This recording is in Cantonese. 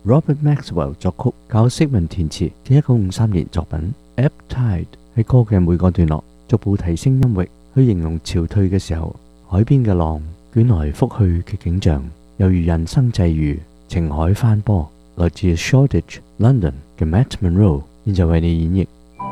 Robert Maxwell 作曲，靠釋文填詞嘅1953年作品。Ebb Tide 喺歌嘅每個段落逐步提升音域，去形容潮退嘅時候，海邊嘅浪捲來覆去嘅景象，猶如人生際遇，情海翻波。來自 Shoreditch London 嘅 Matt Monro，現在為你演繹